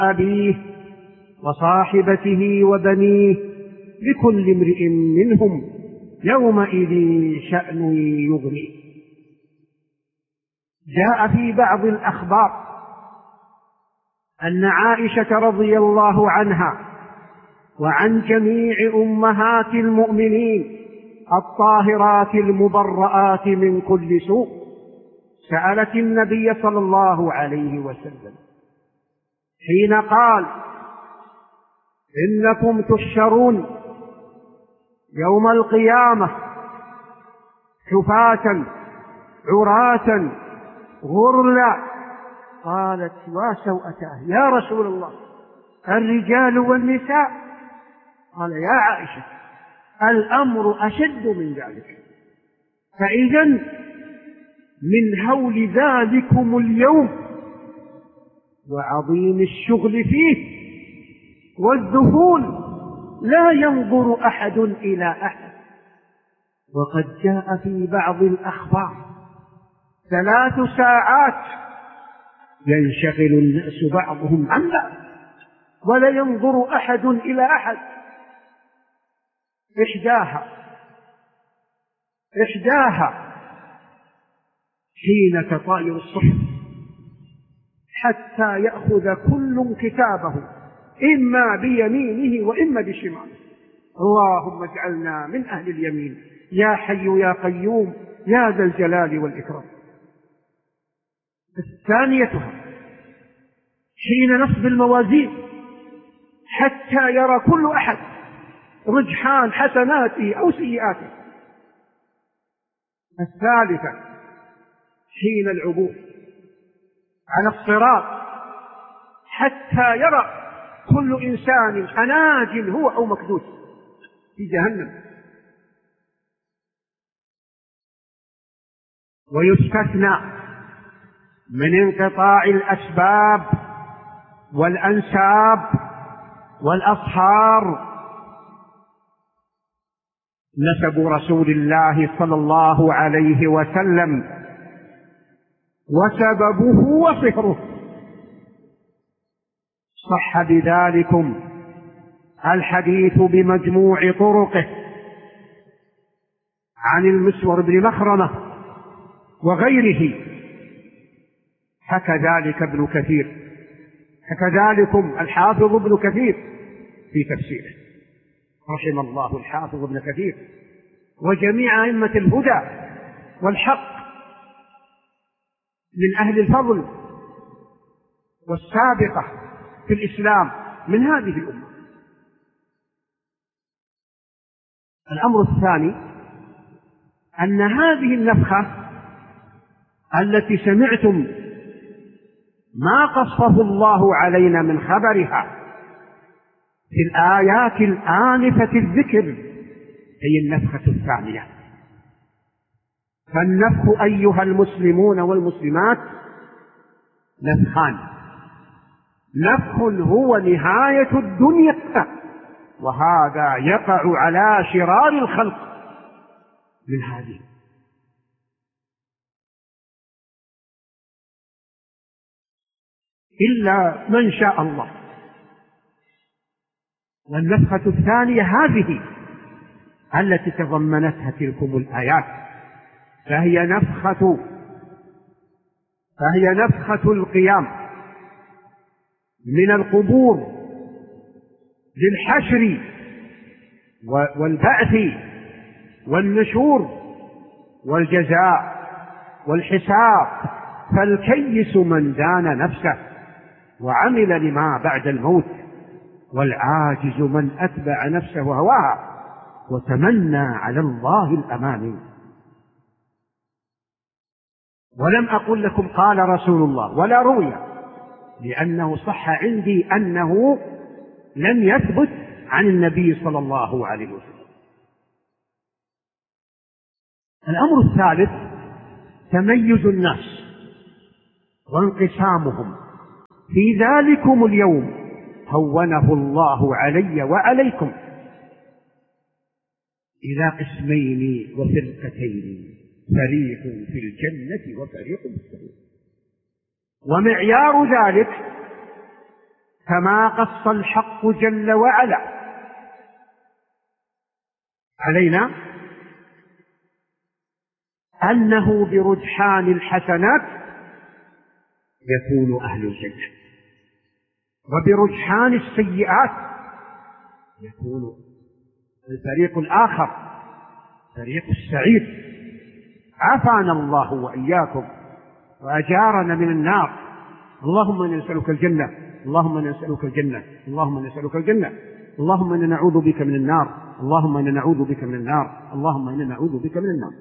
أبيه وصاحبته وبنيه لكل امرئ منهم يومئذ شأن يغنيه. جاء في بعض الأخبار أن عائشة رضي الله عنها وعن جميع أمهات المؤمنين الطاهرات المبرآت من كل سوء سألت النبي صلى الله عليه وسلم حين قال: إنكم تحشرون يوم القيامة حفاة عراة غرلا. قالت: وسوءتاه يا رسول الله، الرجال والنساء؟ قال: يا عائشة، الأمر أشد من ذلك. فإذا من هول ذلكم اليوم وعظيم الشغل فيه والذهول لا ينظر أحد إلى أحد. وقد جاء في بعض الأخبار 3 ساعات ينشغل الناس بعضهم عن بعض ولا ينظر أحد إلى أحد. إحداها حين تطاير الصحف حتى يأخذ كل كتابه إما بيمينه وإما بشماله. اللهم اجعلنا من أهل اليمين يا حي يا قيوم يا ذا الجلال والإكرام. الثانيتها حين نصب الموازين حتى يرى كل أحد رجحان حسناته أو سيئاته. الثالثة حين العبور على الصراط حتى يرى كل إنسان أناج هو أو مكدوس في جهنم. ويستثنى من انقطاع الأسباب والأنساب والأصهار نسب رسول الله صلى الله عليه وسلم وسببه وصهره. صح بذلكم الحديث بمجموع طرقه عن المسور بن مخرمة وغيره. حكى ذلك ابن كثير، حكى ذلكم الحافظ ابن كثير في تفسيره، رحم الله الحافظ ابن كثير وجميع أئمة الهدى والحق من أهل الفضل والسابقة في الإسلام من هذه الأمة. الأمر الثاني أن هذه النفخة التي سمعتم ما قصه الله علينا من خبرها في الآيات الآنفة الذكر هي النفخة الثانية. فالنفخ أيها المسلمون والمسلمات نفخان: نفخ هو نهاية الدنيا وهذا يقع على شرار الخلق من هذه، إلا من شاء الله. والنفخة الثانية هذه التي تضمنتها تلكم الآيات، فهي نفخة القيام من القبور للحشر والبعث والنشور والجزاء والحساب. فالكيس من دان نفسه وعمل لما بعد الموت، والعاجز من أتبع نفسه هواها وتمنى على الله الأماني. ولم أقل لكم قال رسول الله ولا روي، لأنه صح عندي أنه لم يثبت عن النبي صلى الله عليه وسلم. الأمر الثالث تميز الناس وانقسامهم في ذلكم اليوم هونه الله علي وعليكم إلى قسمين وفرقتين: فريق في الجنة وفريق في السعير. ومعيار ذلك كما قص الحق جل وعلا. علينا أنه برجحان الحسنات يكون أهل الجنة، وبرجحان السيئات يكون الفريق الآخر فريق السعير. عافانا الله وإياكم وأجارنا من النار. اللهم إنا نسألك الجنة، اللهم إنا نسألك الجنة، اللهم إنا نسألك الجنة، اللهم إنا نعوذ بك من النار، اللهم إنا نعوذ بك من النار، اللهم إنا نعوذ بك من النار.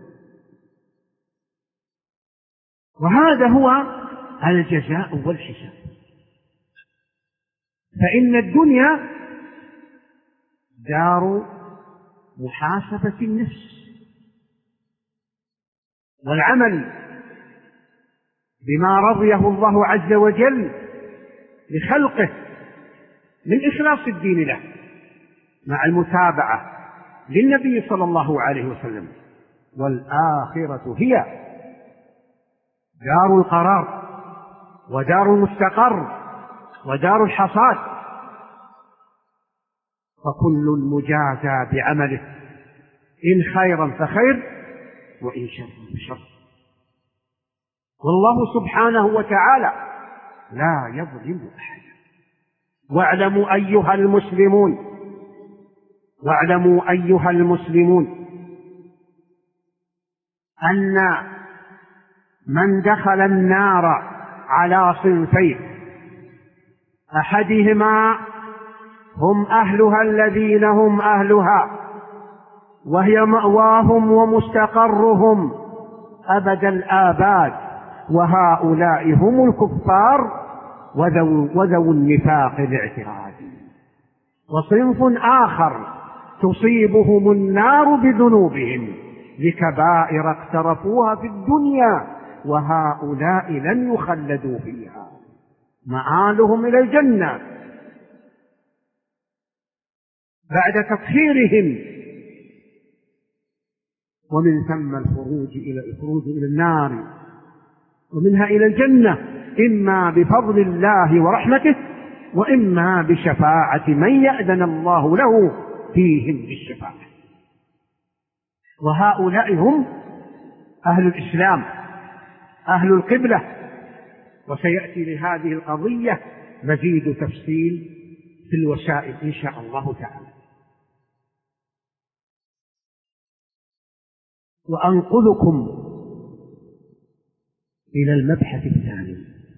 وهذا هو الجزاء والحساب. فإن الدنيا دار محاسبة النفس والعمل بما رضيه الله عز وجل لخلقه من إخلاص الدين له مع المتابعة للنبي صلى الله عليه وسلم. والآخرة هي دار القرار ودار المستقر ودار الحصاد، فكل مجازى بعمله، إن خيرا فخير وإن شرا فشر. والله سبحانه وتعالى لا يظلم أحدا. واعلموا أيها المسلمون أن من دخل النار على صنفين: أحدهما هم أهلها الذين هم أهلها وهي مأواهم ومستقرهم أبد الآباد، وهؤلاء هم الكفار وذو النفاق الاعتراضي. وصنف آخر تصيبهم النار بذنوبهم لكبائر اقترفوها في الدنيا، وهؤلاء لن يخلدوا فيها، مآلهم إلى الجنة بعد تطهيرهم، ومن ثم الخروج إلى النار ومنها إلى الجنة، إما بفضل الله ورحمته وإما بشفاعة من يأذن الله له فيهم بالشفاعة. وهؤلاء هم أهل الإسلام أهل القبلة. وسيأتي لهذه القضية مزيد تفصيل في الوسائل إن شاء الله تعالى. وأنقلكم إلى المبحث الثاني،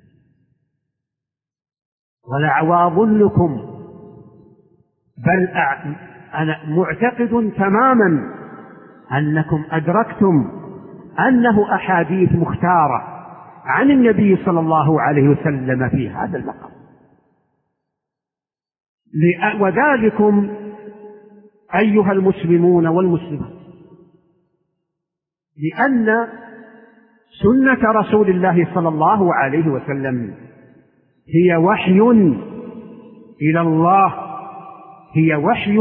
ولأظنكم بل أنا معتقد تماما أنكم أدركتم أنه أحاديث مختارة عن النبي صلى الله عليه وسلم في هذا المقام. وذلكم أيها المسلمون والمسلمات لأن سنة رسول الله صلى الله عليه وسلم هي وحي إلى الله، هي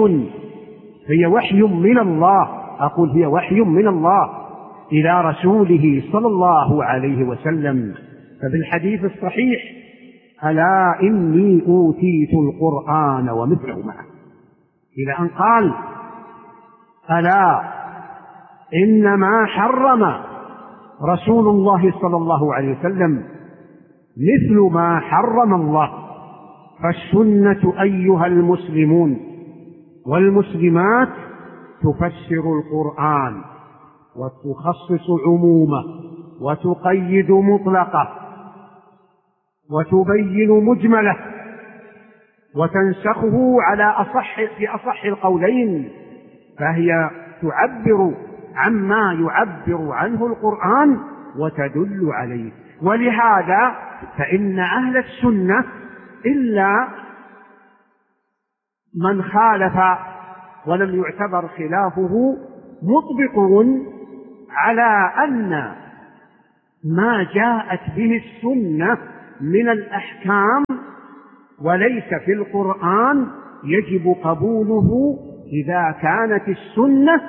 وحي من الله، أقول هي وحي من الله إلى رسوله صلى الله عليه وسلم. ففي الحديث الصحيح: ألا إني أوتيت القرآن ومثله معه، إلى أن قال: ألا إنما حرم رسول الله صلى الله عليه وسلم مثل ما حرم الله. فالسنة أيها المسلمون والمسلمات تفسر القرآن وتخصص عمومه وتقيد مطلقه وتبين مجمله وتنسخه في أصح القولين، فهي تعبر عما يعبر عنه القرآن وتدل عليه. ولهذا فإن أهل السنة إلا من خالف ولم يعتبر خلافه مطبقون على أن ما جاءت به السنة من الأحكام وليس في القرآن يجب قبوله إذا كانت السنة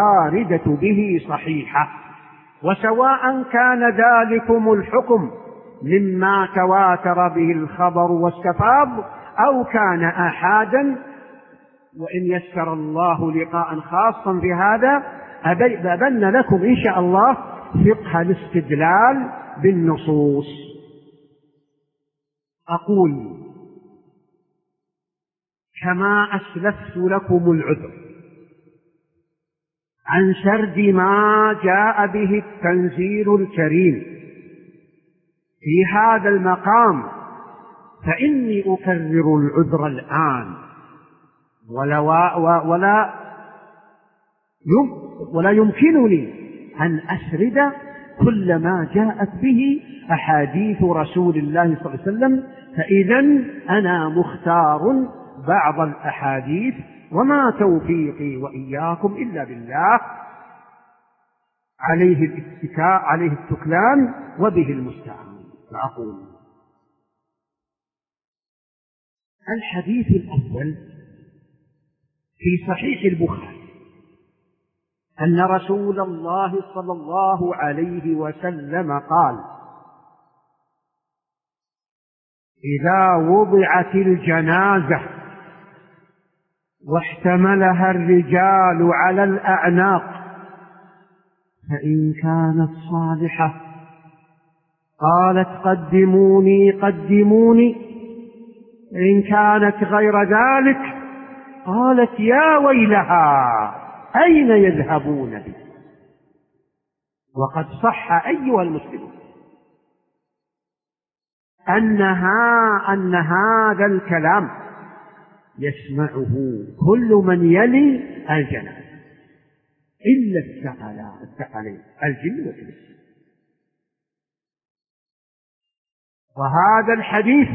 الواردة به صحيحة. وسواء كان ذلكم الحكم مما تواتر به الخبر واستفاض أو كان آحادا. وإن يسر الله لقاء خاصا في هذا أبن لكم إن شاء الله فقه الاستدلال بالنصوص. أقول كما أسلفت لكم العذر عن سرد ما جاء به التنزيل الكريم في هذا المقام، فإني أكرر العذر الآن ولا يمكنني أن أسرد كل ما جاءت به أحاديث رسول الله صلى الله عليه وسلم، فإذا أنا مختار بعض الأحاديث، وما توفيقي وإياكم إلا بالله، عليه الاتكاء عليه التكلان وبه المستعان. فأقول الحديث الأول في صحيح البخاري أن رسول الله صلى الله عليه وسلم قال: إذا وضعت الجنازة واحتملها الرجال على الأعناق فإن كانت صالحة قالت قدموني قدموني، إن كانت غير ذلك قالت يا ويلها أين يذهبون بي. وقد صح أيها المسلمون أن هذا الكلام يسمعه كل من يلي الجنازة إلا الثقلين الجن والإنس. وهذا الحديث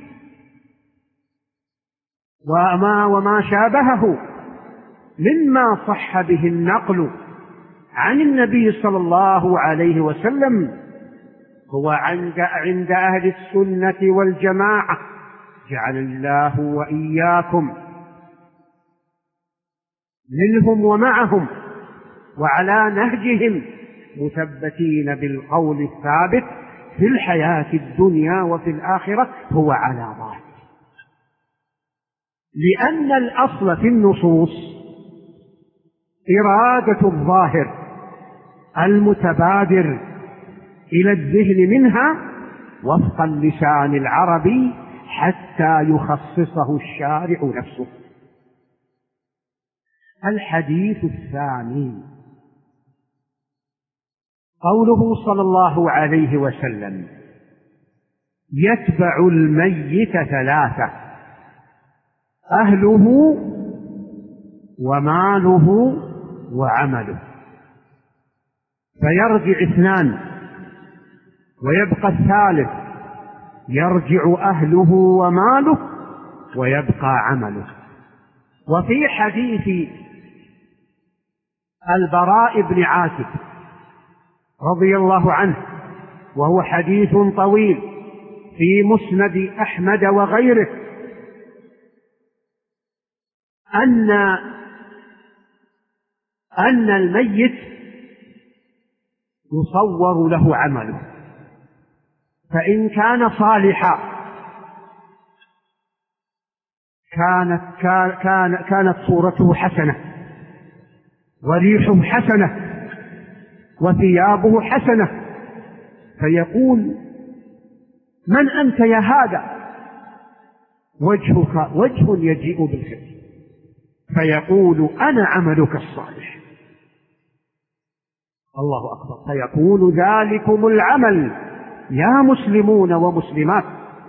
وما شابهه مما صح به النقل عن النبي صلى الله عليه وسلم هو عند أهل السنة والجماعة، جعل الله وإياكم منهم ومعهم وعلى نهجهم مثبتين بالقول الثابت في الحياة الدنيا وفي الآخرة، هو على ظاهر. لأن الأصل في النصوص إرادة الظاهر المتبادر إلى الذهن منها وفق اللسان العربي حتى يخصصه الشارع نفسه. الحديث الثاني قوله صلى الله عليه وسلم: يتبع الميت ثلاثة: أهله وماله وعمله. فيرجع اثنان ويبقى الثالث، يرجع أهله وماله ويبقى عمله. وفي حديث البراء بن عازب رضي الله عنه، وهو حديث طويل في مسند أحمد وغيره، أن الميت يصور له عمله، فإن كان صالحا كانت صورته حسنة وريحه حسنة وثيابه حسنة، فيقول: من أنت يا هذا؟ وجهك وجه يجيء بالخير. فيقول: أنا عملك الصالح. الله أكبر. فيقول: ذلكم العمل يا مسلمون ومسلمات،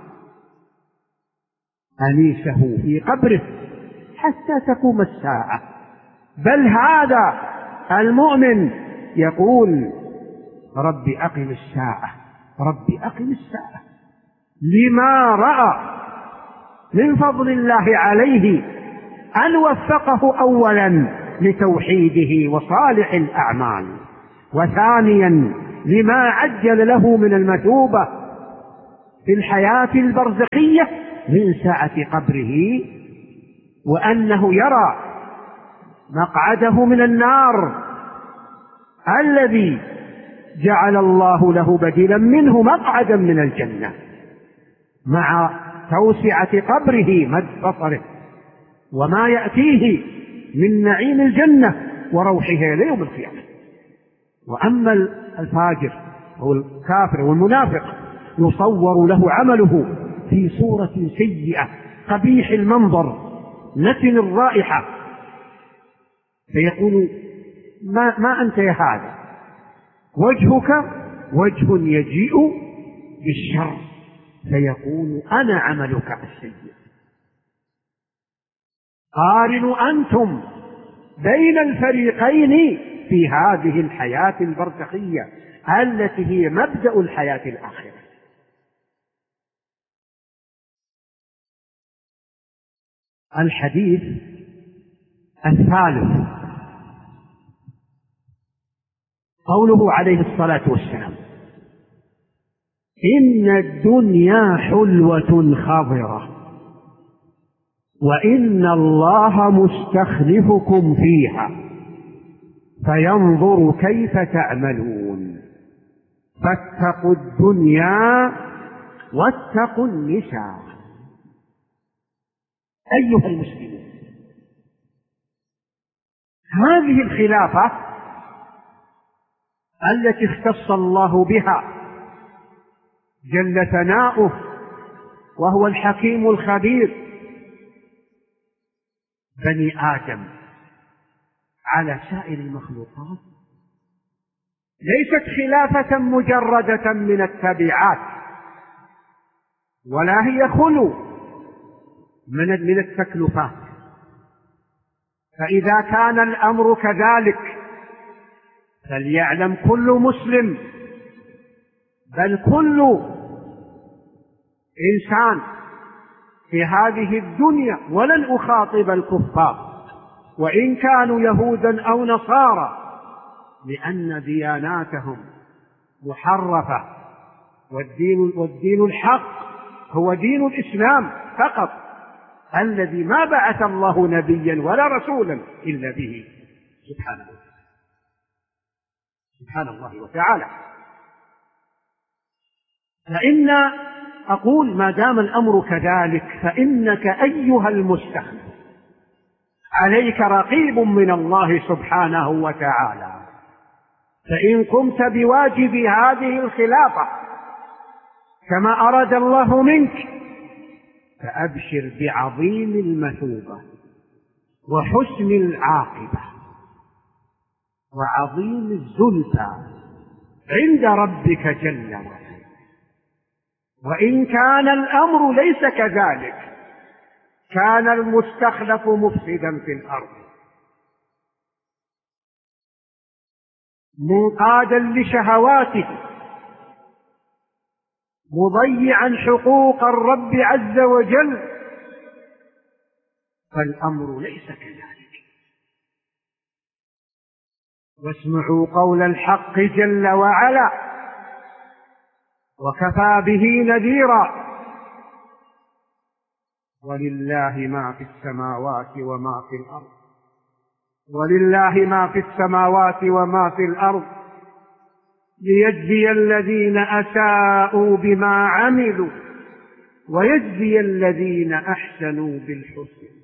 أنيسه في قبره حتى تقوم الساعة. بل هذا المؤمن يقول: رب أقم الساعة، رب أقم الساعة، لما رأى من فضل الله عليه أن وفقه أولا لتوحيده وصالح الأعمال، وثانيا لما عجل له من المثوبة في الحياة البرزخية من سعة قبره، وأنه يرى مقعده من النار الذي جعل الله له بديلا منه مقعدا من الجنة مع توسعة قبره مد بصره وما يأتيه من نعيم الجنة وروحها إلى يوم القيامة. وأما الفاجر أو الكافر والمنافق يصور له عمله في صورة سيئة قبيح المنظر نتن الرائحة، فيقول ما أنت يا هذا، وجهك وجه يجيء بالشر، فيقول أنا عملك السيء. قارنوا أنتم بين الفريقين في هذه الحياة البرزخية التي هي مبدأ الحياة الآخرة. الحديث الثالث قوله عليه الصلاة والسلام: إن الدنيا حلوة خضرة وإن الله مستخلفكم فيها فينظر كيف تعملون فاتقوا الدنيا واتقوا النساء. أيها المسلمون، هذه الخلافة التي اختص الله بها جل ثناؤه وهو الحكيم الخبير بني آدم على سائر المخلوقات ليست خلافة مجردة من التبعات، ولا هي خلو من التكلفات. فإذا كان الأمر كذلك فليعلم كل مسلم بل كل إنسان في هذه الدنيا، ولن أخاطب الكفار وإن كانوا يهودا أو نصارى، لأن دياناتهم محرفة، والدين الحق هو دين الإسلام فقط الذي ما بعث الله نبيا ولا رسولا إلا به سبحان الله وتعالى. فإن أقول ما دام الأمر كذلك فإنك أيها المستخلف عليك رقيب من الله سبحانه وتعالى، فإن قمت بواجب هذه الخلافة كما أراد الله منك فأبشر بعظيم المثوبة وحسن العاقبة وعظيم الزلفى عند ربك جل وعلا. وإن كان الأمر ليس كذلك كان المستخلف مفسدا في الأرض منقادا لشهواته مضيعا حقوق الرب عز وجل، فالأمر ليس كذلك. واسمعوا قول الحق جل وعلا: وكفى به نذيرا ولله ما في السماوات وما في الأرض ولله ما في السماوات وما في الأرض ليجزي الذين أساءوا بما عملوا ويجزي الذين أحسنوا بالحسن.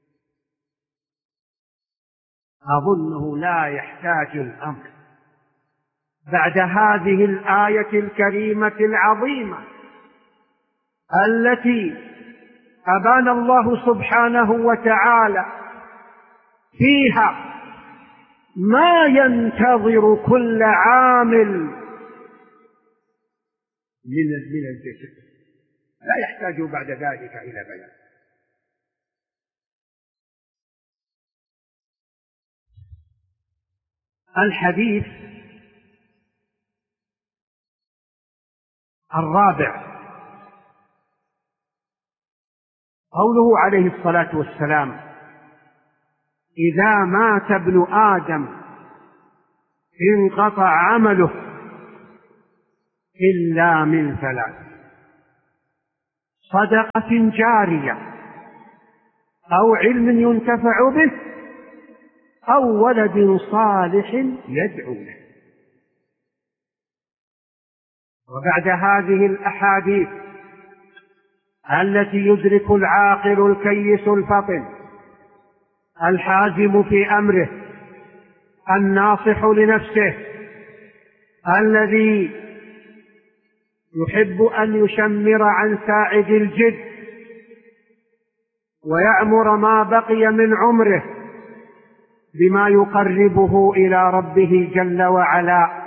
أظنه لا يحتاج الأمر بعد هذه الآية الكريمة العظيمة التي أبان الله سبحانه وتعالى فيها ما ينتظر كل عامل من الجسد، لا يحتاج بعد ذلك إلى بيان. الحديث الرابع قوله عليه الصلاة والسلام: إذا مات ابن آدم انقطع عمله إلا من ثلاث: صدقة جارية أو علم ينتفع به أو ولد صالح يدعو له. وبعد هذه الأحاديث التي يدرك العاقل الكيس الفطن الحازم في أمره الناصح لنفسه الذي يحب أن يشمر عن ساعد الجد ويعمر ما بقي من عمره بما يقربه إلى ربه جل وعلا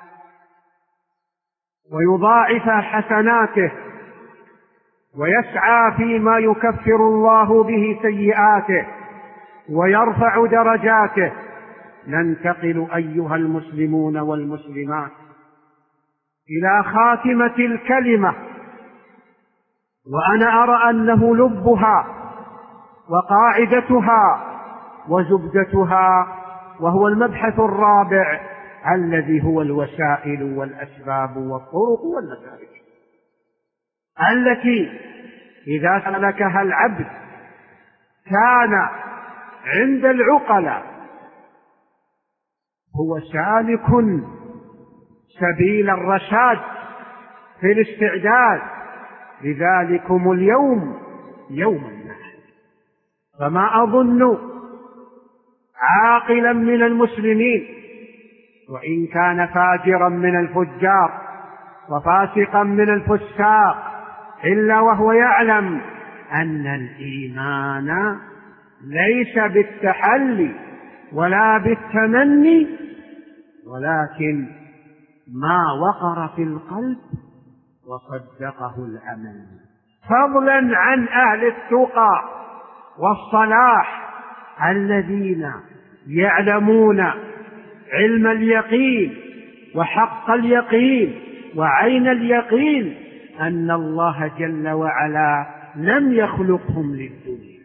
ويضاعف حسناته ويسعى فيما يكفر الله به سيئاته ويرفع درجاته، ننتقل أيها المسلمون والمسلمات إلى خاتمة الكلمة، وأنا أرى أنه لبها وقاعدتها وزبدتها، وهو المبحث الرابع الذي هو الوسائل والأسباب والطرق والنتائج التي إذا سلكها العبد كان عند العقلاء هو سالك سبيل الرشاد في الاستعداد لذلكم اليوم يوم النحر. فما أظن عاقلا من المسلمين وإن كان فاجرا من الفجار وفاسقا من الفساق إلا وهو يعلم أن الإيمان ليس بالتحلي ولا بالتمني، ولكن ما وقر في القلب وصدقه العمل، فضلا عن أهل التقى والصلاح الذين يعلمون علم اليقين وحق اليقين وعين اليقين أن الله جل وعلا لم يخلقهم للدنيا.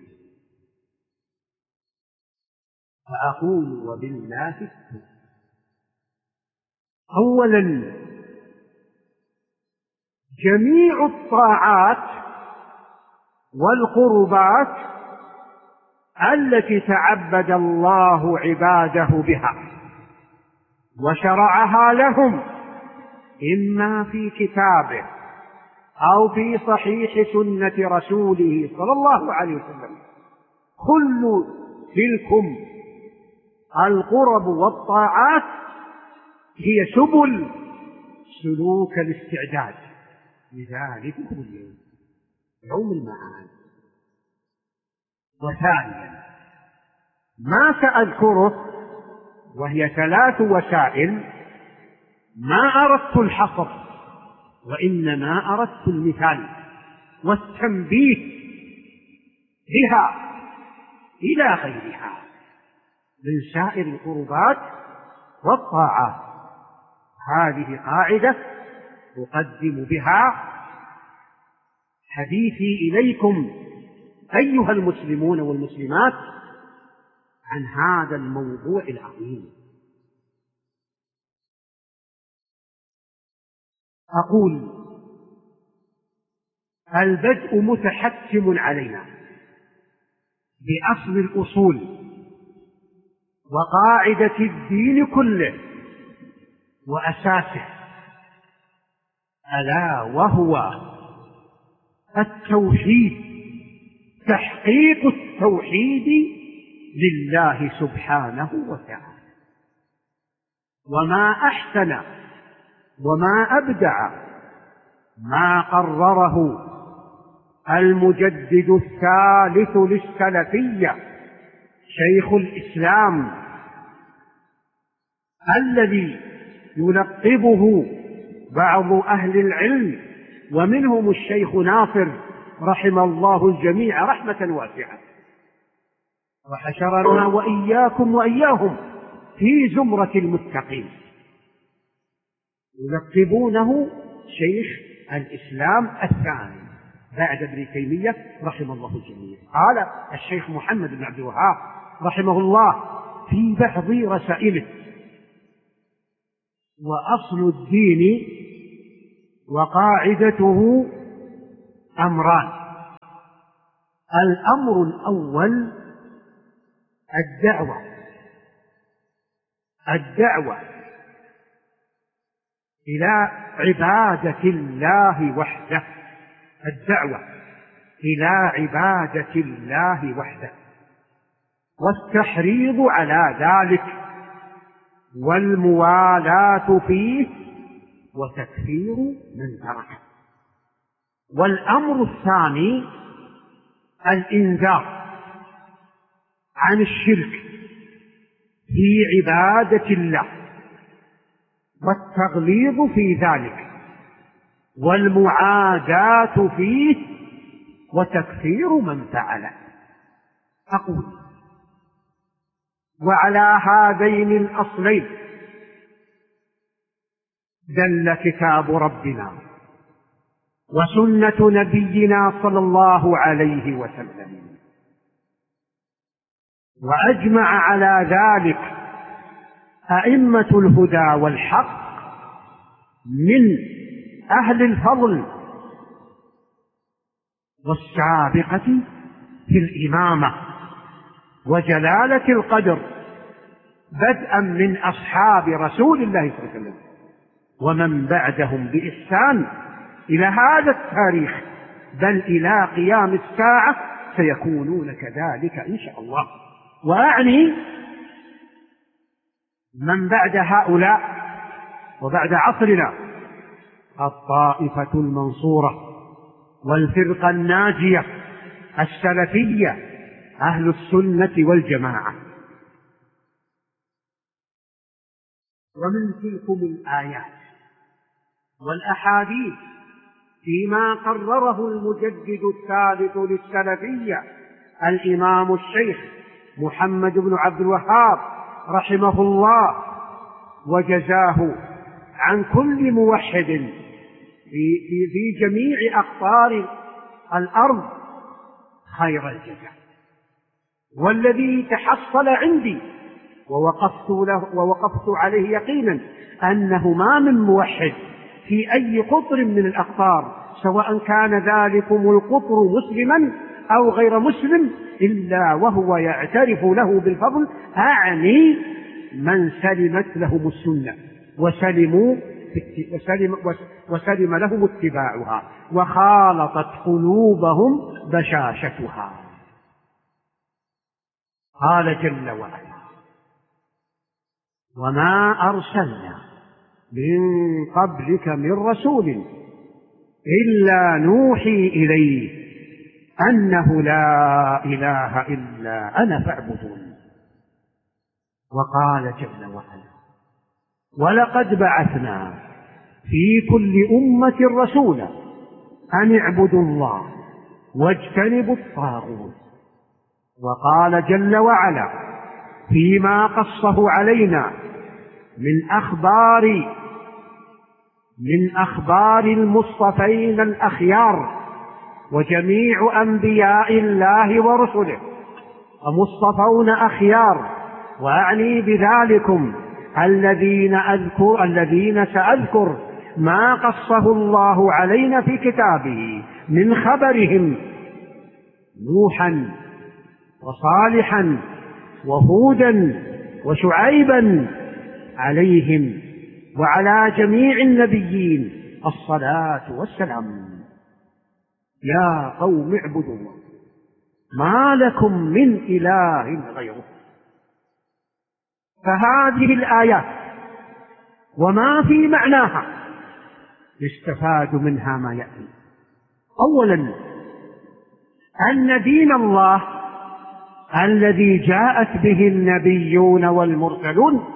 فأقول وبالله التوفيق. أولا، جميع الطاعات والقربات التي تعبد الله عباده بها وشرعها لهم إما في كتابه أو في صحيح سنة رسوله صلى الله عليه وسلم، كل تلكم القرب والطاعات هي سبل سلوك الاستعداد لذلكم اليوم يوم المعاد. وثانيا، ما سأذكره وهي 3 وسائل ما أردت الحصر وإنما أردت المثال والتنبيه بها إلى غيرها من سائر القربات والطاعات. هذه قاعدة أقدم بها حديثي إليكم أيها المسلمون والمسلمات عن هذا الموضوع العظيم. أقول: البدء متحتم علينا بأصل الأصول وقاعدة الدين كله وأساسه، ألا وهو التوحيد، تحقيق التوحيد لله سبحانه وتعالى. وما أحسن وما أبدع ما قرره المجدد الثالث للسلفية شيخ الإسلام الذي يلقبه بعض أهل العلم ومنهم الشيخ ناصر رحم الله الجميع رحمة واسعة، وحشرنا وإياكم وإياهم في زمرة المتقين، يلقبونه شيخ الإسلام الثاني بعد ابن تيمية رحم الله الجميع. قال الشيخ محمد بن عبد الوهاب رحمه الله في بعض رسائله: وأصل الدين وقاعدته أمران. الأمر الأول الدعوة إلى عبادة الله وحده، الدعوة إلى عبادة الله وحده، والتحريض على ذلك، والموالاة فيه، وتكفير من تركه. والأمر الثاني الإنذار عن الشرك في عبادة الله، والتغليظ في ذلك، والمعاداة فيه، وتكفير من فعله. أقول: وعلى هذين الأصلين دل كتاب ربنا وسنة نبينا صلى الله عليه وسلم، وأجمع على ذلك أئمة الهدى والحق من أهل الفضل والسابقة في الإمامة وجلالة القدر، بدءا من أصحاب رسول الله صلى الله عليه وسلم ومن بعدهم بإحسان إلى هذا التاريخ، بل إلى قيام الساعة سيكونون كذلك إن شاء الله. وأعني من بعد هؤلاء وبعد عصرنا الطائفة المنصورة والفرقة الناجية السلفية أهل السنة والجماعة. ومن تلكم الآيات والأحاديث فيما قرره المجدد الثالث للسلفية الإمام الشيخ محمد بن عبد الوهاب رحمه الله، وجزاه عن كل موحد في جميع أقطار الأرض خير الجزاء، والذي تحصل عندي ووقفت عليه يقينا أنه ما من موحد في أي قطر من الأقطار، سواء كان ذلكم القطر مسلما أو غير مسلم، إلا وهو يعترف له بالفضل، أعني من سلمت لهم السنة وسلم لهم اتباعها وخالطت قلوبهم بشاشتها. قال جل وعلا: وما أرسلنا من قبلك من رسول إلا نوحي إليه أنه لا إله إلا أنا فاعبدون. وقال جل وعلا: ولقد بعثنا في كل أمة رسولا أن اعبدوا الله واجتنبوا الطاغوت. وقال جل وعلا فيما قصه علينا من أخبار المصطفين الأخيار وجميع أنبياء الله ورسله ومصطفون أخيار، وأعني بذلكم الذين سأذكر ما قصه الله علينا في كتابه من خبرهم: نوحا وصالحا وهودا وشعيبا عليهم وعلى جميع النبيين الصلاة والسلام. يا قوم اعبدوا الله ما لكم من إله غيره. فهذه الآيات وما في معناها يستفاد منها ما يأتي. أولا، أن دين الله الذي جاءت به النبيون والمرسلون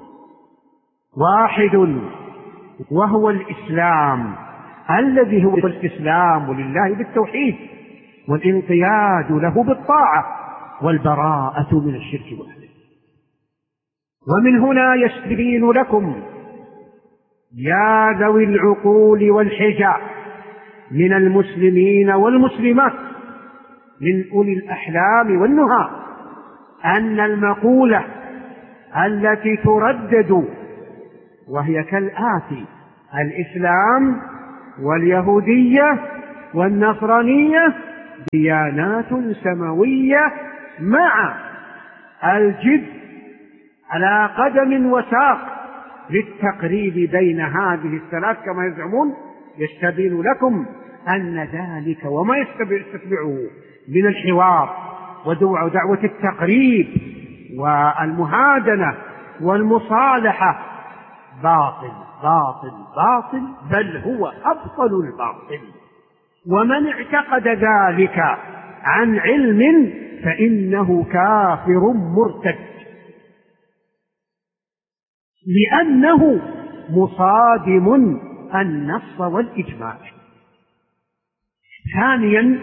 واحد، وهو الإسلام، الذي هو الاستسلام لله بالتوحيد والانقياد له بالطاعة والبراءة من الشرك وأهله. ومن هنا يستبين لكم يا ذوي العقول والحجى من المسلمين والمسلمات من أولي الأحلام والنهى أن المقولة التي تردد وهي كالآتي: الإسلام واليهودية والنصرانية ديانات سماوية مع الجد على قدم وساق للتقريب بين هذه الثلاث كما يزعمون، يستبين لكم أن ذلك وما يستتبعه من الحوار ودعوة التقريب والمهادنة والمصالحة باطل باطل باطل، بل هو أبطل الباطل. ومن اعتقد ذلك عن علم فإنه كافر مرتد، لأنه مصادم النص والإجماع. ثانيا،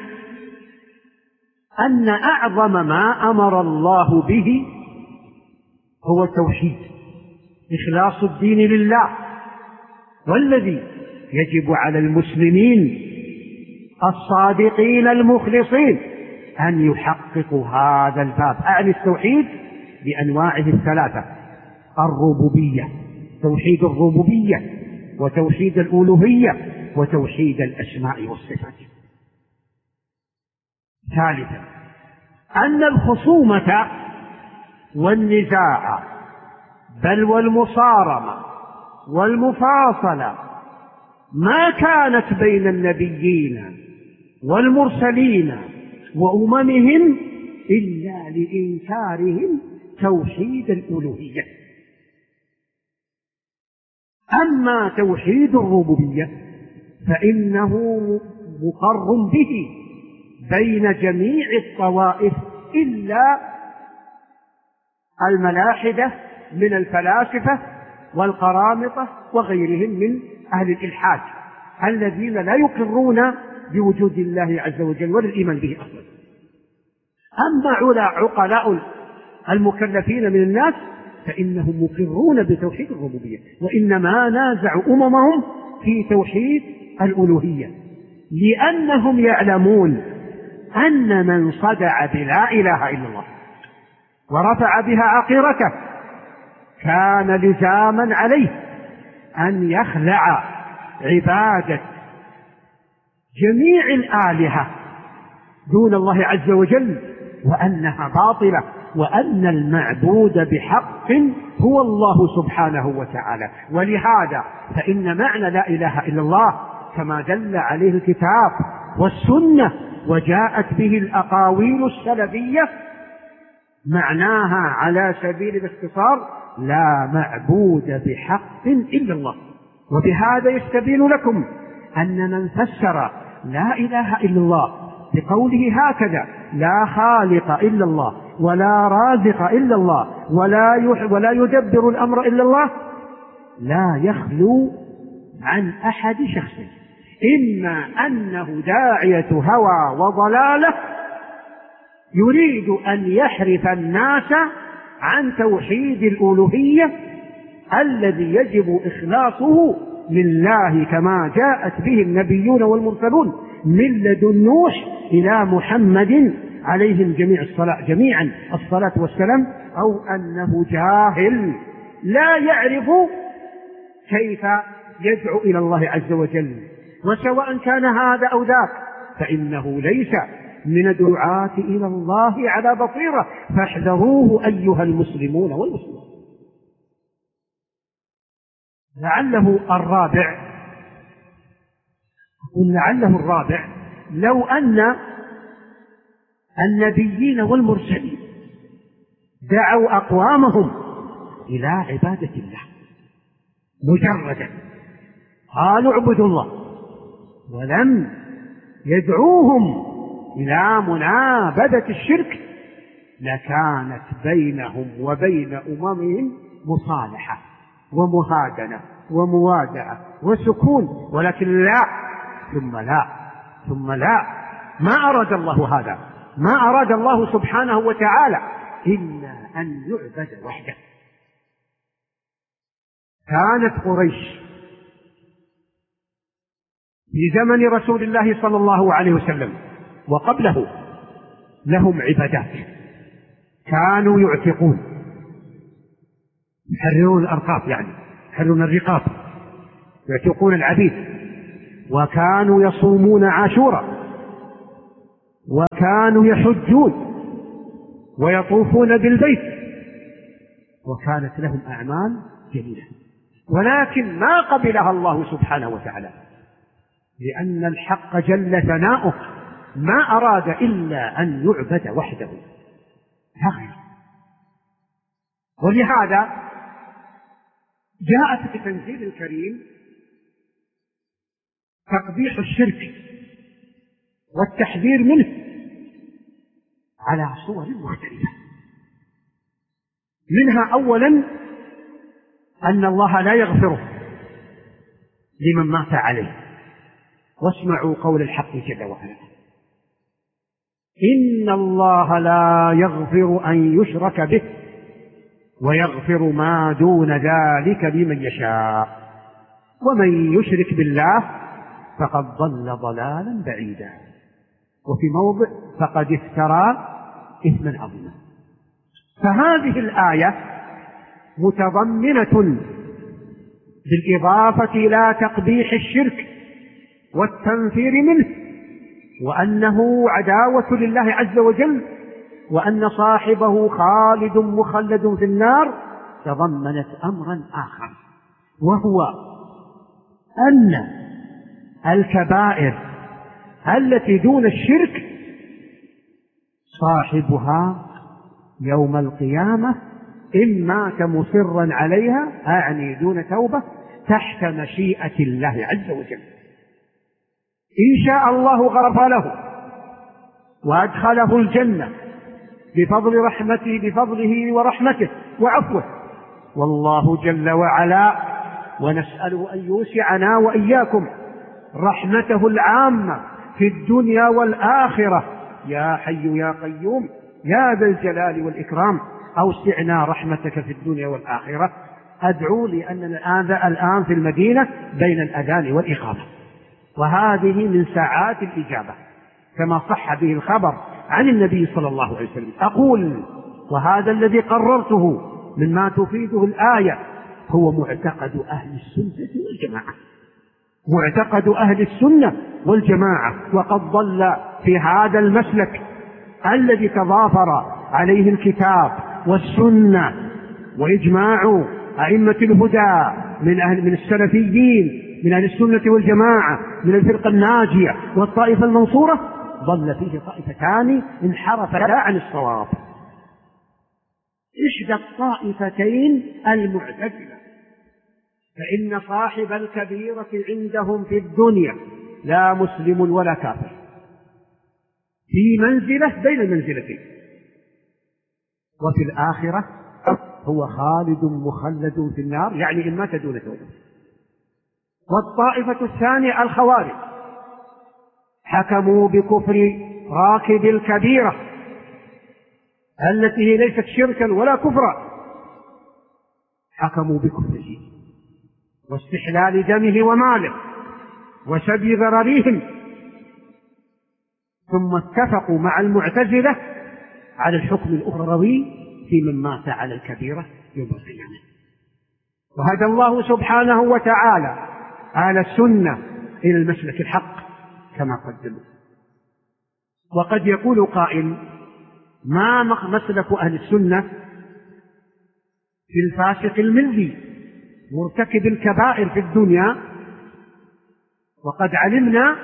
أن أعظم ما أمر الله به هو التوحيد، إخلاص الدين لله، والذي يجب على المسلمين الصادقين المخلصين أن يحققوا هذا الباب، أعني التوحيد بأنواعه الثلاثة: الربوبية، توحيد الربوبية، وتوحيد الألوهية، وتوحيد الأسماء والصفات. ثالثا، أن الخصومة والنزاع بل والمصارمة والمفاصلة ما كانت بين النبيين والمرسلين وأممهم إلا لإنكارهم توحيد الألوهية. أما توحيد الربوبية فإنه مقر به بين جميع الطوائف إلا الملاحدة من الفلاسفة والقرامطة وغيرهم من أهل الإلحاد الذين لا يقرون بوجود الله عز وجل ولا الإيمان به أصلا. أما عقلاء المكلفين من الناس فإنهم مقرون بتوحيد الربوبية، وإنما نازعوا أممهم في توحيد الألوهية، لأنهم يعلمون أن من صدع بلا إله إلا الله ورفع بها عقيرته كان لزاما عليه أن يخلع عبادة جميع الآلهة دون الله عز وجل، وأنها باطلة، وأن المعبود بحق هو الله سبحانه وتعالى. ولهذا فإن معنى لا إله إلا الله كما دل عليه الكتاب والسنة وجاءت به الأقاويل السلفية معناها على سبيل الاختصار: لا معبود بحق إلا الله. وبهذا يستبين لكم أن من فسر لا إله إلا الله بقوله هكذا: لا خالق إلا الله ولا رازق إلا الله ولا يدبر الأمر إلا الله، لا يخلو عن أحد شخص، إما أنه داعية هوى وضلالة يريد أن يحرف الناس عن توحيد الألوهية الذي يجب إخلاصه لله كما جاءت به النبيون والمرسلون من لدن نوح إلى محمد عليهم جميعا الصلاة والسلام، أو أنه جاهل لا يعرف كيف يدعو إلى الله عز وجل. وسواء كان هذا أو ذاك فإنه ليس من الدعاة إلى الله على بصيرة، فاحذروه أيها المسلمون والمسلمات. لعله الرابع لو أن النبيين والمرسلين دعوا أقوامهم إلى عبادة الله مجردا، قالوا اعبدوا الله، ولم يدعوهم إلى منابذة الشرك، لكانت بينهم وبين أممهم مصالحة ومهادنة وموادعة وسكون. ولكن لا ثم لا، ما أراد الله هذا، ما أراد الله سبحانه وتعالى إلا أن يعبد وحده. كانت قريش في زمن رسول الله صلى الله عليه وسلم وقبله لهم عبادات، كانوا يعتقون، يحررون الأرقاب، يعني يحررون الرقاب، يعتقون العبيد، وكانوا يصومون عاشوراء، وكانوا يحجون ويطوفون بالبيت، وكانت لهم أعمال جميلة. ولكن ما قبلها الله سبحانه وتعالى، لأن الحق جل ثناؤه ما أراد إلا أن يعبد وحده لا غير. ولهذا جاءت في التنزيل الكريم تقبيح الشرك والتحذير منه على صور مختلفة. منها أولا أن الله لا يغفره لمن مات عليه. واسمعوا قول الحق جل وعلا: إن الله لا يغفر أن يشرك به ويغفر ما دون ذلك لمن يشاء ومن يشرك بالله فقد ضل ضلالا بعيدا. وفي موضع: فقد افترى إثما عظيما. فهذه الآية متضمنة بالإضافة إلى تقبيح الشرك والتنفير منه، وأنه عداوة لله عز وجل، وأن صاحبه خالد مخلد في النار، تضمنت أمرا آخر، وهو أن الكبائر التي دون الشرك صاحبها يوم القيامة إن مات مصرا عليها، أعني دون توبة، تحت مشيئة الله عز وجل. إن شاء الله غفر له وأدخله الجنة بفضل رحمته، بفضله ورحمته وعفوه، والله جل وعلا ونسأله أن يوسعنا وإياكم رحمته العامة في الدنيا والآخرة. يا حي يا قيوم يا ذا الجلال والإكرام أوسعنا رحمتك في الدنيا والآخرة. أدعو لأننا الآن في المدينة بين الأذان والإقامة، وهذه من ساعات الإجابة كما صح به الخبر عن النبي صلى الله عليه وسلم. أقول: وهذا الذي قررته مما تفيده الآية هو معتقد أهل السنة والجماعة، معتقد أهل السنة والجماعة، وقد ضل في هذا المسلك الذي تضافر عليه الكتاب والسنة وإجماع أئمة الهدى من السلفيين من أهل السنة والجماعة من الفرقة الناجية والطائفة المنصورة. ضل فيه طائفتان انحرفتا عن الصواب. إحدى الطائفتين المعتزلة، فإن صاحب الكبيرة عندهم في الدنيا لا مسلم ولا كافر، في منزلة بين المنزلتين، وفي الآخرة هو خالد مخلد في النار، يعني إن مات دون توبة. والطائفة الثانية الخوارج، حكموا بكفر راكب الكبيرة التي هي ليست شركا ولا كفرا، حكموا بكفره واستحلال دمه وماله وسبي ضررهم، ثم اتفقوا مع المعتزلة على الحكم الأخروي في من مات على الكبيرة يوم القيامة. وهدى الله سبحانه وتعالى أهل السنة إلى المسلك الحق كما قدموا. وقد يقول قائل: ما مسلك أهل السنة في الفاسق الملي مرتكب الكبائر في الدنيا، وقد علمنا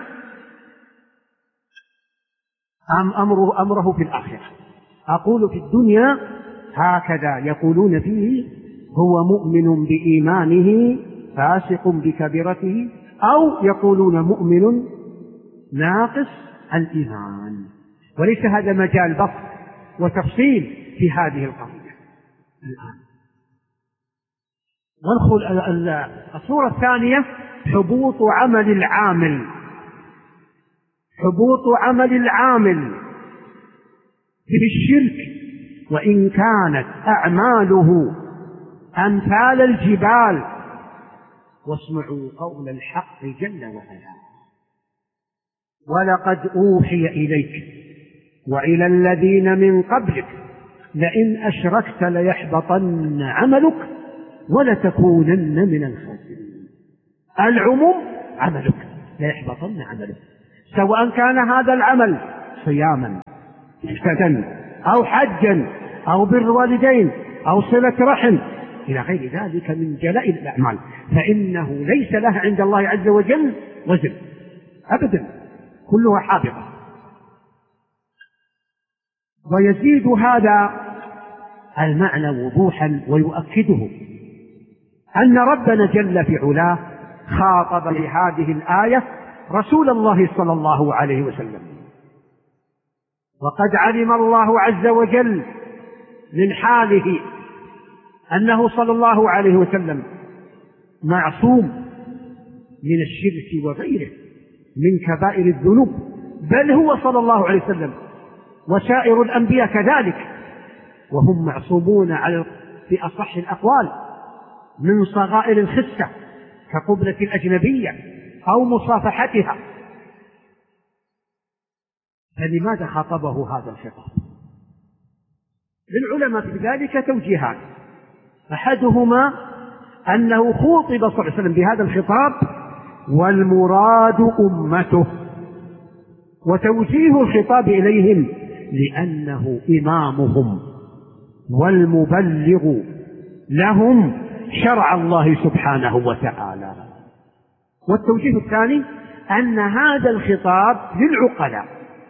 أمره في الآخرة. أقول في الدنيا هكذا يقولون فيه: هو مؤمن بإيمانه فاسق بكبيرته، أو يقولون مؤمن ناقص الإيمان. وليس هذا مجال بسط وتفصيل في هذه القضية الآن. الصورة الثانية: حبوط عمل العامل، حبوط عمل العامل بالشرك، وإن كانت أعماله أمثال الجبال. واسمعوا قول الحق جل وعلا: ولقد أوحي إليك وإلى الذين من قبلك لئن أشركت ليحبطن عملك ولتكونن من الخاسرين. العموم عملك ليحبطن عملك، سواء كان هذا العمل صياما أو حجا أو بر والدين أو صلة رحم، إلى غير ذلك من جلائل الأعمال، فإنه ليس لها عند الله عز وجل وزن أبدا، كلها حابطة. ويزيد هذا المعنى وضوحا ويؤكده أن ربنا جل في علاه خاطب بهذه الآية رسول الله صلى الله عليه وسلم، وقد علم الله عز وجل من حاله أنه صلى الله عليه وسلم معصوم من الشرك وغيره من كبائر الذنوب، بل هو صلى الله عليه وسلم وسائر الأنبياء كذلك، وهم معصومون في أصح الأقوال من صغائر الخسة كقبلة الأجنبية أو مصافحتها. فلماذا خاطبه هذا الخطاب؟ للعلماء في ذلك توجيهان، أحدهما أنه خوطب صلى الله عليه وسلم بهذا الخطاب والمراد أمته، وتوجيه الخطاب إليهم لأنه إمامهم والمبلغ لهم شرع الله سبحانه وتعالى. والتوجيه الثاني أن هذا الخطاب للعقلاء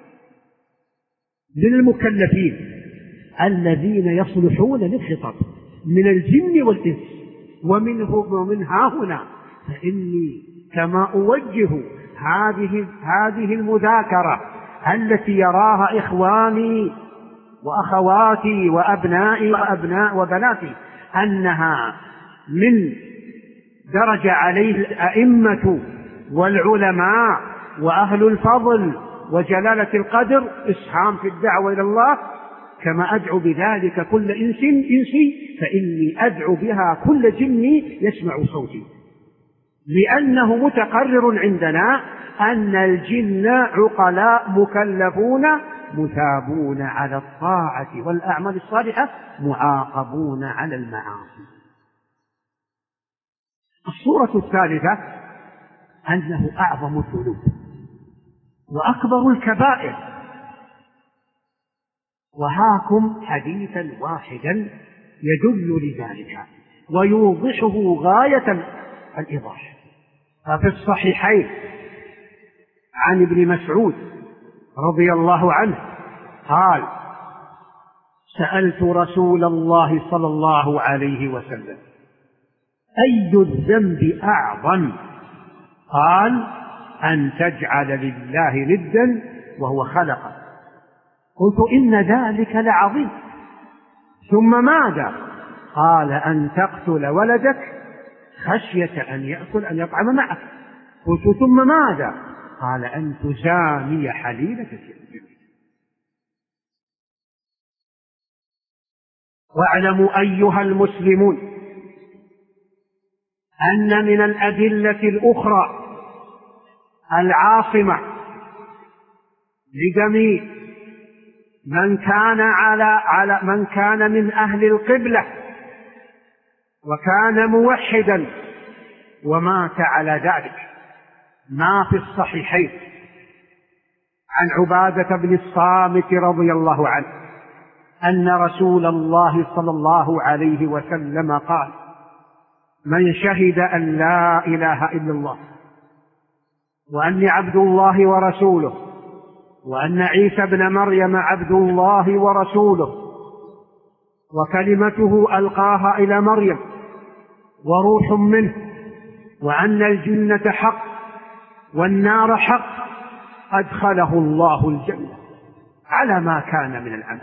للمكلفين الذين يصلحون للخطاب من الجن والإنس، ومن ها هنا فإني كما أوجه هذه المذاكرة التي يراها إخواني وأخواتي وأبنائي وبناتي أنها من درجة عليه الأئمة والعلماء وأهل الفضل وجلالة القدر إسهام في الدعوة إلى الله، كما أدعو بذلك كل إنسي فإني أدعو بها كل جني يسمع صوتي، لأنه متقرر عندنا أن الجن عقلاء مكلفون مثابون على الطاعة والأعمال الصالحة معاقبون على المعاصي. الصورة الثالثة أنه أعظم الذنوب وأكبر الكبائر، وهاكم حديثا واحدا يدل لذلك ويوضحه غاية الإيضاح. ففي الصحيحين عن ابن مسعود رضي الله عنه قال: سألت رسول الله صلى الله عليه وسلم أي الذنب أعظم؟ قال: أن تجعل لله ندا وهو خلقك. قلت: إن ذلك لعظيم. ثم ماذا؟ قال: أن تقتل ولدك خشية أن يأكل أن يطعم معك. قلت: ثم ماذا؟ قال: أن تزاني حليلتك. واعلموا أيها المسلمون أن من الأدلة الأخرى العاصمة لجميع من كان من أهل القبلة وكان موحدا ومات على ذلك ما في الصحيحين عن عبادة بن الصامت رضي الله عنه أن رسول الله صلى الله عليه وسلم قال: من شهد أن لا إله إلا الله وأني عبد الله ورسوله وأن عيسى ابن مريم عبد الله ورسوله وكلمته ألقاها إلى مريم وروح منه وأن الجنة حق والنار حق أدخله الله الجنة على ما كان من العمل.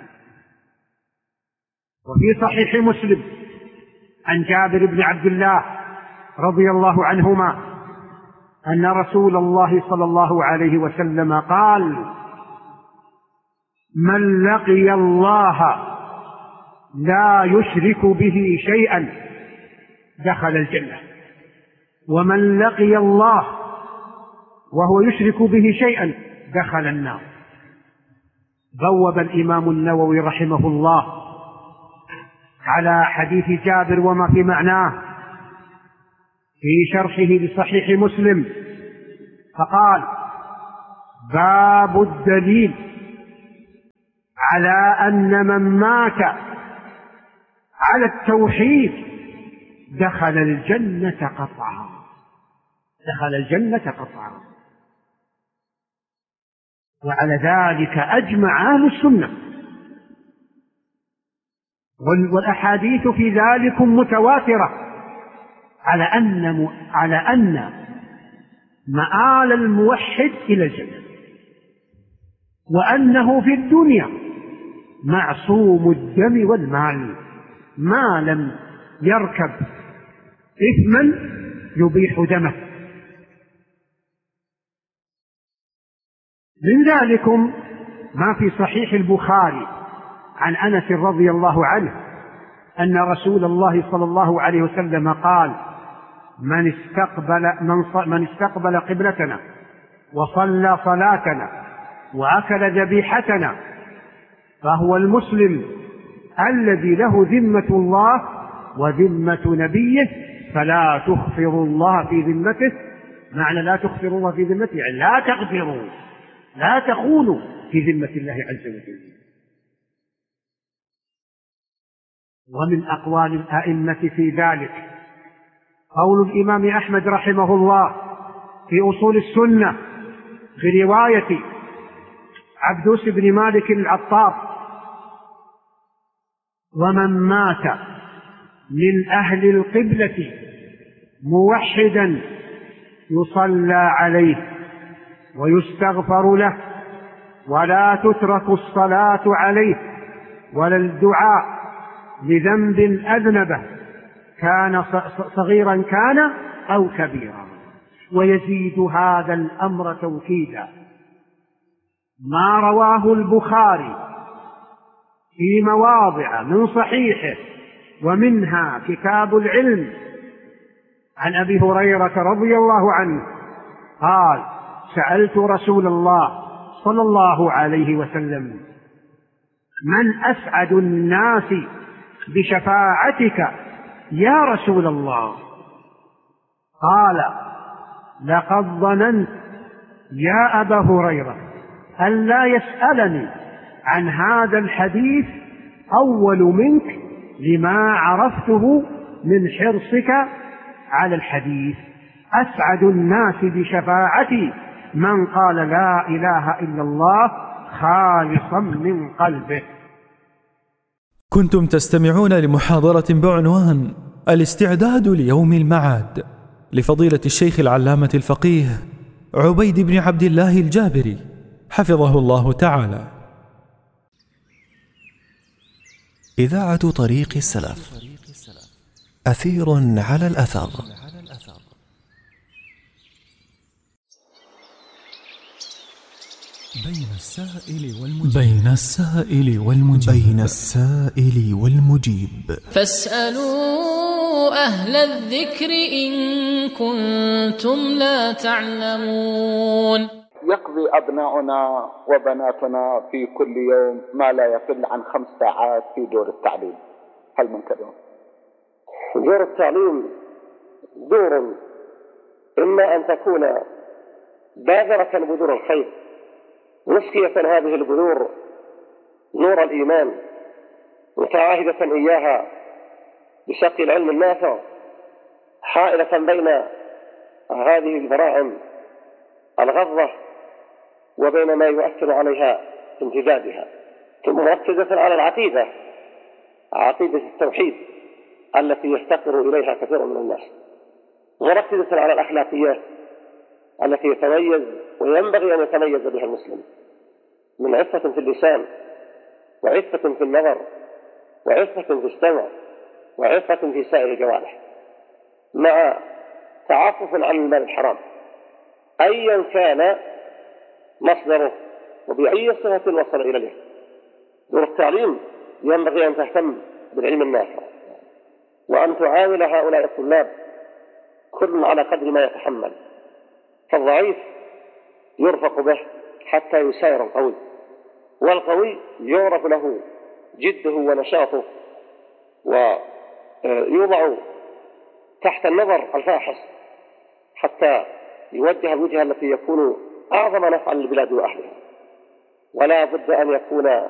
وفي صحيح مسلم عن جابر بن عبد الله رضي الله عنهما أن رسول الله صلى الله عليه وسلم قال: من لقي الله لا يشرك به شيئا دخل الجنة، ومن لقي الله وهو يشرك به شيئا دخل النار. بوب الإمام النووي رحمه الله على حديث جابر وما في معناه في شرحه لصحيح مسلم فقال: باب الدليل على أن من مات على التوحيد دخل الجنة قطعا، دخل الجنة قطعا. وعلى ذلك أجمع أهل السنة، والأحاديث في ذلك متواترة على أن مآل الموحد إلى الجنة، وأنه في الدنيا معصوم الدم والمال ما لم يركب إثما يبيح دمه. من ذلكم ما في صحيح البخاري عن أنس رضي الله عنه أن رسول الله صلى الله عليه وسلم قال: من استقبل قبلتنا وصلى صلاتنا وأكل ذبيحتنا فهو المسلم الذي له ذمة الله وذمة نبيه، فلا تخفروا الله في ذمته. معنى لا تخفروا الله في ذمته يعني لا تغفروا، لا تخونوا في ذمة الله عز وجل. ومن أقوال الأئمة في ذلك قول الإمام أحمد رحمه الله في أصول السنة في رواية عبدوس بن مالك العطار: ومن مات من أهل القبلة موحدا يصلى عليه ويستغفر له ولا تترك الصلاة عليه ولا الدعاء لذنب أذنبه كان صغيرا كان أو كبيرا. ويزيد هذا الأمر توكيدا ما رواه البخاري في مواضع من صحيحه، ومنها كتاب العلم، عن أبي هريرة رضي الله عنه قال: سألت رسول الله صلى الله عليه وسلم: من أسعد الناس بشفاعتك يا رسول الله؟ قال: لقد ظننت يا أبا هريرة أن لا يسألني عن هذا الحديث أول منك لما عرفته من حرصك على الحديث. أسعد الناس بشفاعتي من قال لا إله إلا الله خالصا من قلبه. كنتم تستمعون لمحاضرة بعنوان الاستعداد ليوم المعاد لفضيلة الشيخ العلامة الفقيه عبيد بن عبد الله الجابري حفظه الله تعالى. إذاعة طريق السلف، أثير على الأثر. بين السائل والمجيب فاسألوا أهل الذكر إن كنتم لا تعلمون. يقضي أبناؤنا وبناتنا في كل يوم ما لا يقل عن 5 ساعات في دور التعليم. هل منكرون؟ دور التعليم دور إما أن تكون بادرة بذور الخير مسقية هذه البذور نور الإيمان متعاهدة إياها بشق العلم النافع، حائلة بين هذه البراعم الغضة وبين ما يؤثر عليها امتدادها، مركزة على العقيدة، عقيدة التوحيد التي يفتقر إليها كثير من الناس، مركزة على الأخلاقيات التي يتميز وينبغي أن يتميز بها المسلم من عفة في اللسان وعفة في النظر وعفة في السمع وعفة في سائر الجوارح، مع تعفف عن المال الحرام أيا كان مصدره وبأي صفة وصل إليه. دور التعليم ينبغي أن تهتم بالعلم النافع وأن تعامل هؤلاء الطلاب كل على قدر ما يتحمل، فالضعيف يرفق به حتى يساير القوي، والقوي يعرف له جده ونشاطه ويوضع تحت النظر الفاحص حتى يوجه الوجهة التي يكون أعظم نفعا للبلاد وأهلها. ولا بد أن يكون